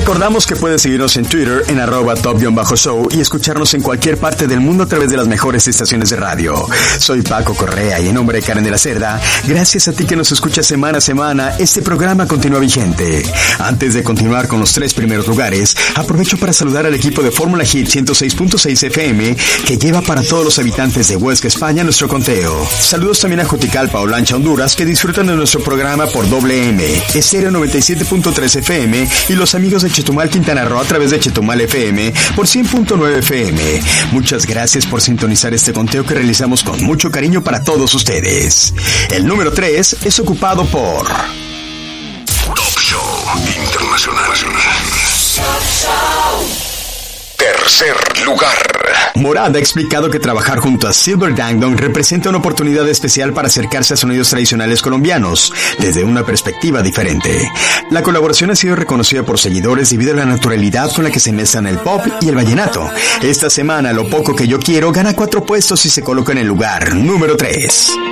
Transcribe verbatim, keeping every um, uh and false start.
recordamos que pueden seguirnos en Twitter en arroba top-show y escucharnos en cualquier parte del mundo a través de las mejores estaciones de radio. Soy Paco Correa y en nombre de Karen de la Cerda, gracias a ti que nos escuchas semana a semana, este programa continúa vigente. Antes de continuar con los tres primeros lugares, aprovecho para saludar al equipo de Fórmula Hit ciento seis punto seis F M que lleva para todos los habitantes de Huesca, España, nuestro conteo. Saludos también a Joticalpa, Olancha, Honduras, que disfrutan de nuestro programa por doble M, Estéreo noventa y siete punto tres F M y los amigos de Chetumal, Quintana Roo a través de Chetumal F M por cien punto nueve F M. Muchas gracias por sintonizar este conteo que realizamos con mucho cariño para todos ustedes. El número tres es ocupado por Top Show Internacional. Tercer lugar. Morad ha explicado que trabajar junto a Silver Dangdong representa una oportunidad especial para acercarse a sonidos tradicionales colombianos desde una perspectiva diferente. La colaboración ha sido reconocida por seguidores debido a la naturalidad con la que se mezclan el pop y el vallenato. Esta semana, Lo Poco Que Yo Quiero gana cuatro puestos y se coloca en el lugar número tres.